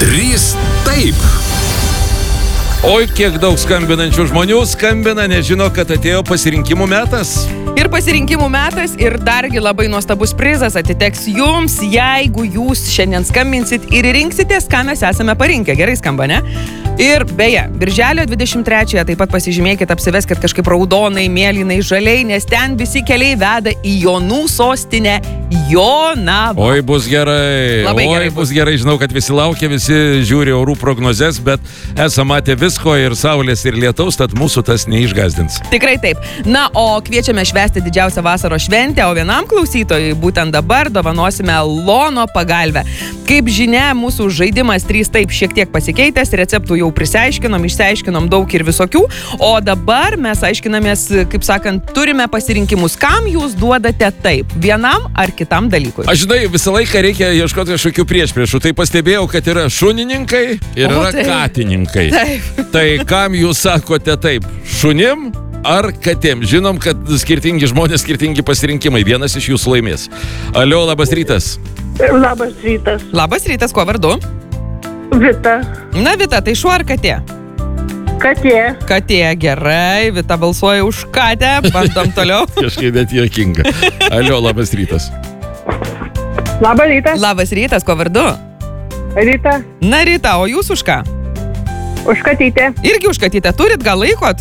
Trys taip. Oi, kiek daug skambinančių žmonių skambina, nežino, kad atėjo pasirinkimų metas. Ir pasirinkimų metas, ir dargi labai nuostabus prizas atiteks jums, jeigu jūs šiandien skambinsit ir rinksitės, ką mes esame parinkę. Gerai skamba, ne? Ir beje, birželio 23-ąją taip pat pasižymėkit, apsiveskit kažkaip raudonai, mėlynai, žaliai, nes ten visi keliai veda į Jonų sostinę Jonavą. Oi, bus gerai. Labai gerai bus gerai. Žinau, kad visi laukia, visi žiūri orų prognozes, bet esame matę visko ir saulės, ir lietaus, tad mūsų tas neišgazdins. Tikrai taip. Na, o kviečiame švęsti didžiausią vasaros šventę, o vienam klausytojui būtent dabar dovanosime lono pagalvę. Kaip žinia, mūsų žaidimas 3 taip šiek tiek pasikeitęs, receptų jau prisiaiškinom, išsiaiškinom daug ir visokių, o dabar mes aiškinamės, kaip sakant, turime pasirinkimus, kam jūs duodate taip, vienam ar kitam dalykui. Aš žinai, visą laiką reikia ieškoti kažkokių priešpriešų. Tai pastebėjau, kad yra šunininkai ir yra katininkai. Taip. Tai kam jūs sakote taip, šunim ar katėm? Žinom, kad skirtingi žmonės, skirtingi pasirinkimai. Vienas iš jūsų laimės. Alio, labas rytas. Labas rytas. Labas rytas, kuo vardu? Vita. Na, Vita, tai šuo ar katė? Katė. Katė, gerai, Vita balsuoja už katę, bandom toliau. Kažkaip net juokinga. Alio, labas rytas. Labas rytas. Labas rytas, kuo vardu? Rita. Na, Rita, o jūs už ką? Už katytę. Irgi už katytę. Turit gal laiko?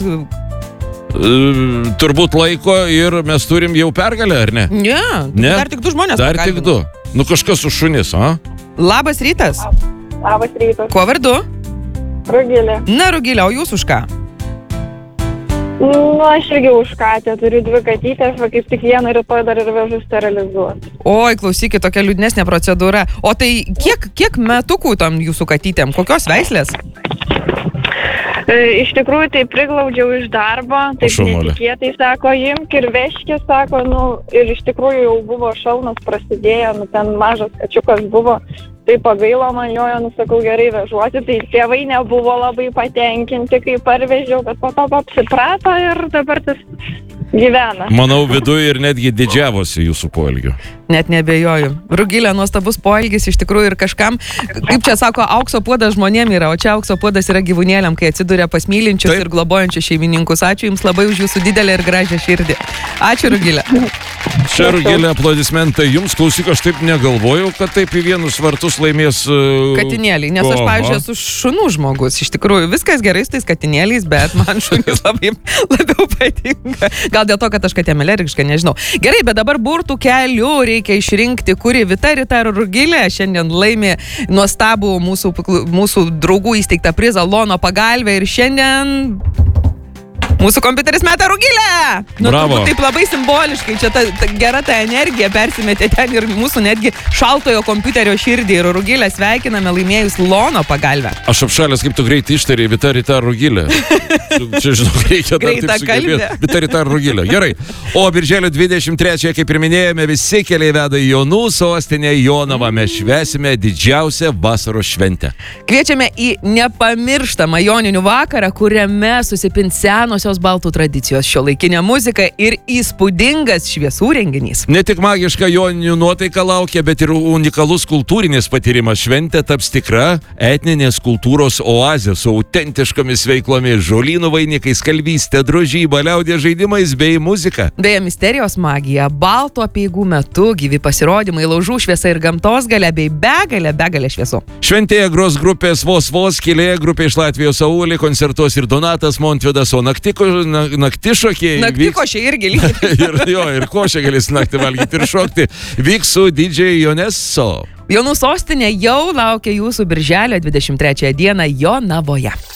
Turbūt laiko ir mes turim jau pergalę, ar ne? Ne, dar tik 2 žmonės. Dar tik 2. Nu kažkas už šunis, a? Labas rytas. Labas rytas. Kuo vardu? Rugilė. Na, Rugilė, o jūs už ką? Nu, aš irgi už katę. Turiu 2 katytės, va kaip tik vieną rytoj dar ir vežu sterilizuoti. Oi, klausykit, tokia liūdnesnė procedūra. O tai kiek metukų tam jūsų katytėm? Kokios veislės? Iš tikrųjų, tai priglaudžiau iš darbo, taip netikėtai, sako, imk ir veškė, sako, nu, ir iš tikrųjų jau buvo šalnas prasidėjo, nu, ten mažas kačiukas buvo, tai pagailo man jojo, nu, sakau, gerai vežuoti, tai tėvai nebuvo labai patenkinti, kai parvežiau, bet po to apsiprato ir dabar tas gyvena. Manau, viduje ir netgi didžiavosi jūsų poelgiu. Net nebejoju. Rugilė, nuostabus poelgis iš tikrųjų ir kažkam, kaip čia sako, aukso puodas žmonėm yra, o čia aukso puodas yra gyvūnėliam, kai atsiduria pas mylinčius ir globojančius šeimininkus. Ačiū Jums labai už Jūsų didelę ir gražią širdį. Ačiū, Rugilė. Čia, Rugilė, aplodismentai Jums. Klausyk, aš taip negalvojau, kad taip į vienus vartus laimės katinėliai, nes aš, pavyzdžiui, esu šunų žmogus. Iš tikrųjų, viskas gerai su tais katinėliais, bet man šunys labiau patinka. Gal dėl to, kad aš katėm alergiška, nežinau. Gerai, bet dabar burtų keliu reikia išrinkti, kuri Vita, Rita ar Rugilė šiandien laimi nuostabų mūsų draugų įsteigtą prizą lono pagalvę ir šiandien mūsų kompiuteris meta Rugilę! Nu, bravo! Taip labai simboliškai, čia ta gera ta energija persimetė ten ir mūsų netgi šaltojo kompiuterio širdį ir Rugilę sveikiname laimėjus lono pagalvę. Aš apšalęs, kaip tu greit ištari, Vita, Rita ar Rugilė. Čia, žinau, reikia dar taip sugebėti. Vita, Rita ar Rugilė. Gerai. O birželio 23-ąją, kaip ir minėjome, visi keliai veda į Jonų sostinę Jonavą. Mes švęsime didžiausią vasaros šventę. Kviečiame į nepamirštamą joninių vakarą, kuriame susipins senosios baltų tradicijos, šiuolaikinė muzika ir įspūdingas šviesų renginys. Ne tik magiška joninių nuotaika laukia, bet ir unikalus kultūrinis patyrimas. Šventė taps tikra etninės kultūros oazė su autentiškomis veiklomis, žolynų vainikais, kalvystė, drožyba, liaudies žaidimais bei muzika. Beje, misterijos magija, baltų apeigų metu, gyvi pasirodymai, laužų šviesa ir gamtos galia bei begalė šviesų. Šventėje gros grupės Vos, kilėje grupė iš Latvijos Aulį, koncertuos ir Donatas Montvydas, o naktišokiai. Naktikošiai irgi lygiai. ir košę galės naktį valgyti ir šokti. Vyks su DJ Joneso. Jonų sostinė jau laukia jūsų birželio 23 dieną Jonavoje.